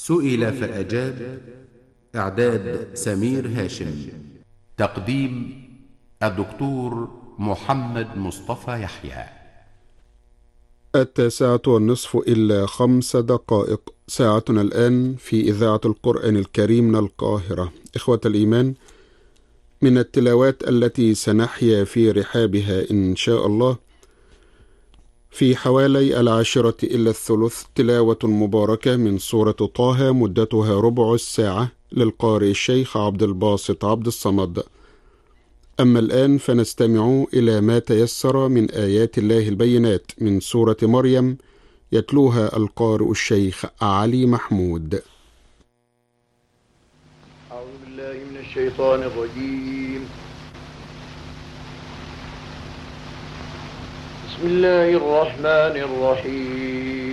سئل فأجاب. إعداد سمير هاشم. تقديم الدكتور محمد مصطفى يحيى. 9:30 إلا 5 دقائق. ساعتنا الآن في إذاعة القرآن الكريم من القاهرة. إخوة الإيمان، من التلاوات التي سنحيا في رحابها إن شاء الله في حوالي 10:50 تلاوة مباركة من سورة طه مدتها ربع الساعة للقارئ الشيخ عبد الباسط عبد الصمد. أما الآن فنستمع إلى ما تيسر من آيات الله البينات من سورة مريم، يتلوها القارئ الشيخ علي محمود. أعوذ بالله من الشيطان الرجيم. بسم الله الرحمن الرحيم.